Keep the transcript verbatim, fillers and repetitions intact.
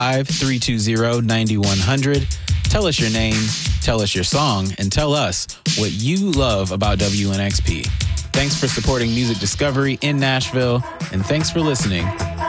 five three two zero, nine one zero zero. Tell us your name, tell us your song, and tell us what you love about W N X P. Thanks for supporting music discovery in Nashville, and thanks for listening